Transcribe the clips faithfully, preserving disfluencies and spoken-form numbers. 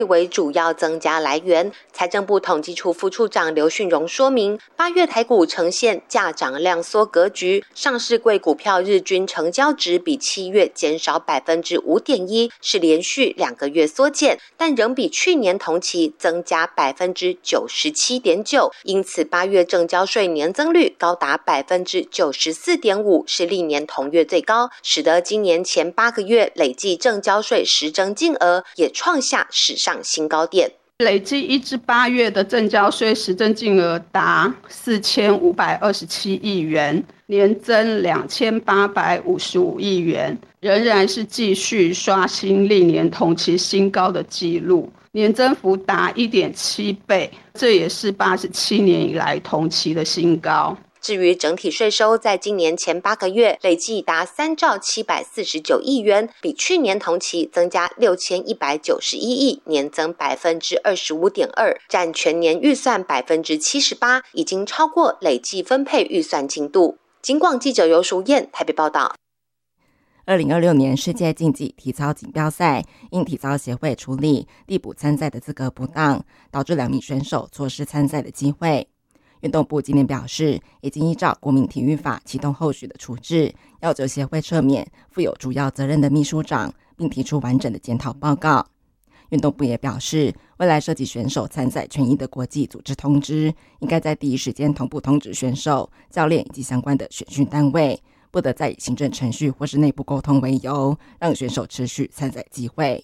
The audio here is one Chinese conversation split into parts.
为主要增加来源。财政部统计处副处长刘训荣说明，八月台股呈现价涨量缩格局，上市柜股票日均成交值比七月减少百分之五点一，是连续两个月缩减，但仍比去年同期增加百分之九十七点九，因此八月证交税年增率高达百分之九十四点五，是历年同月最高，使得今年前八个月累计证交税实征金额也创下史上新高点。 累计一至八月的证交税实征金额达四千五百二十七亿元，年增两千八百五十五亿元，仍然是继续刷新历年同期新高的纪录，年增幅达 一点七倍，这也是八十七年以来同期的新高。 至于整体税收，在今年前八个月累计达三兆七百四十九亿元，比去年同期增加六千一百九十一亿，年增百分之二十五点二，占全年预算百分之七十八，已经超过累计分配预算进度。警广记者游淑燕台北报道。 二零二六年世界竞技体操锦标赛，因体操协会处理递补参赛的资格不当，导致两名选手错失参赛的机会。运动部今年表示，已经依照国民体育法启动后续的处置，要求协会撤免负有主要责任的秘书长，并提出完整的检讨报告。运动部也表示，未来涉及选手参赛权益的国际组织通知，应该在第一时间同步通知选手、教练以及相关的选训单位，不得再以行政程序或是内部沟通为由，让选手持续参赛机会。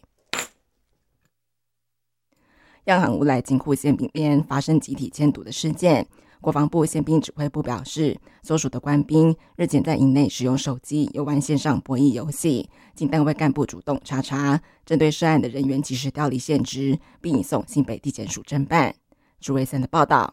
央行乌来金库宪兵连发生集体迁赌的事件，国防部宪兵指挥部表示，所属的官兵日前在营内使用手机游玩线上博弈游戏，经单位干部主动查查，针对涉案的人员及时调离现职，并移送新北地检署侦办。朱维森的报道。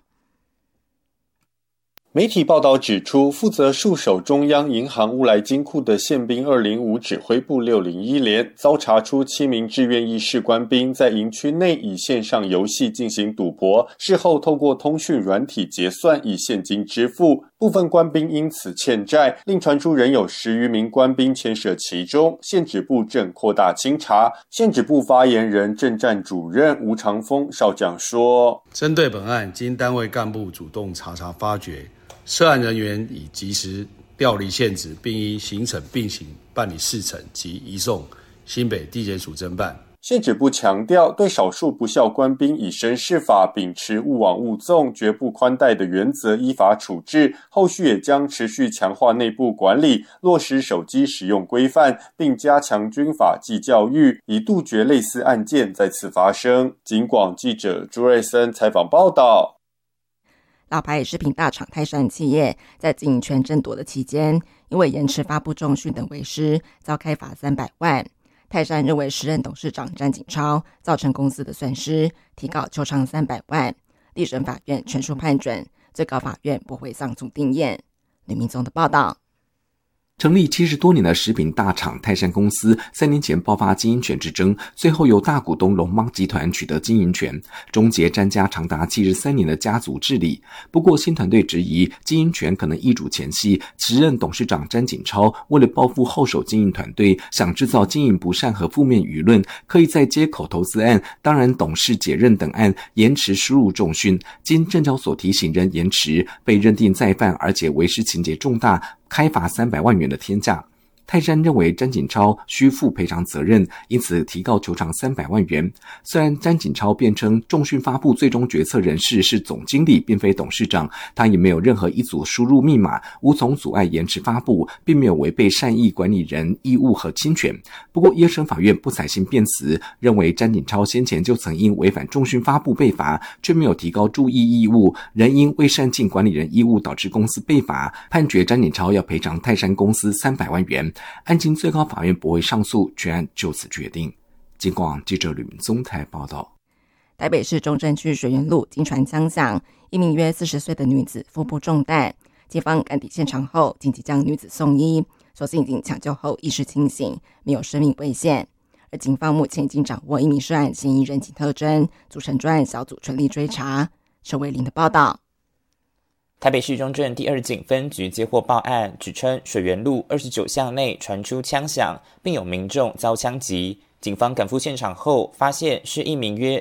媒体报道指出，负责戍守中央银行乌来金库的宪兵二零五指挥部六零一连遭查出七名志愿役士官兵在营区内以线上游戏进行赌博，事后透过通讯软体结算，以现金支付。部分官兵因此欠债，另传出仍有十余名官兵牵涉其中，宪指部正扩大清查。宪指部发言人政战主任吴长峰少将说， 针对本案，经单位干部主动查查发觉，涉案人员已及时调离现职，并依刑惩并行办理事成及移送新北地检署侦办。 宪指部强调，对少数不孝官兵以身试法，秉持勿枉勿纵、绝不宽待的原则，依法处置。后续也将持续强化内部管理，落实手机使用规范，并加强军法纪教育，以杜绝类似案件再次发生。警广记者朱瑞森采访报道。 老牌食品大厂泰山企业在经营权争夺的期间，因为延迟发布重讯等为失，遭开罚三百万。泰山认为时任董事长詹景超造成公司的损失，提告求偿三百万。地审法院全数判准，最高法院驳回上诉定谳。吕明宗的报道。 成立七十多年的食品大厂泰山公司，三年前爆发经营权之争，最后由大股东龙邦集团取得经营权，终结詹家长达七十三年的家族治理。不过新团队质疑，经营权可能易主前夕，时任董事长詹景超为了报复后手经营团队，想制造经营不善和负面舆论，刻意在接口投资案、当然董事解任等案延迟输入重讯，经证交所提醒人延迟，被认定再犯，而且为师情节重大，开罚三百万元的天价。泰山认为詹景超需负赔偿责任，因此提告求偿三百万元。虽然詹景超辩称重讯发布最终决策人士是总经理并非董事长，他也没有任何一组输入密码，无从阻碍延迟发布，并没有违背善意管理人义务和侵权。不过一审法院不采信辩词，认为詹景超先前就曾因违反重讯发布被罚，却没有提高注意义务，仍因未善尽管理人义务导致公司被罚，判决詹景超要赔偿泰山公司三百万元。案经最高法院驳回上诉，全案就此决定。警广记者吕明宗台报道。 台北市中正区水源路经传枪响，一名约四十岁的女子腹部中弹，警方赶抵现场后紧急将女子送医，所幸已经抢救后意识清醒，没有生命危险。而警方目前已经掌握一名涉案嫌疑人及特征，组成专案小组全力追查。陈伟林的报道。 台北市中正第二警分局接获报案，指称水源路二十九巷内传出枪响，并有民众遭枪击。警方赶赴现场后，发现是一名约